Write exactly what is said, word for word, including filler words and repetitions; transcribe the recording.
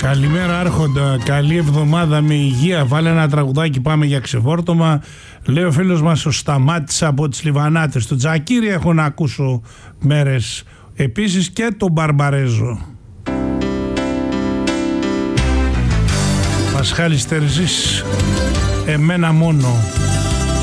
Καλημέρα Άρχοντα, καλή εβδομάδα με υγεία. Βάλε ένα τραγουδάκι, πάμε για ξεφόρτωμα. Λέει ο φίλος μας ο Σταμάτης από τις Λιβανάτες. Το Τζακίρι έχω να ακούσω μέρες. Επίσης και τον Μπαρμπαρέζο. Πασχάλης Τερζής, εμένα μόνο.